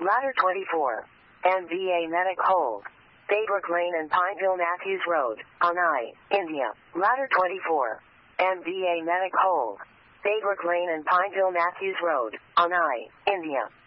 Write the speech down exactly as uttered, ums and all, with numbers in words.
Ladder twenty-four. M V A Medic Hold. Baybrook Lane and Pineville Matthews Road, Anai, India. Ladder twenty-four. M V A Medic Hold. Baybrook Lane and Pineville Matthews Road, Anai, India.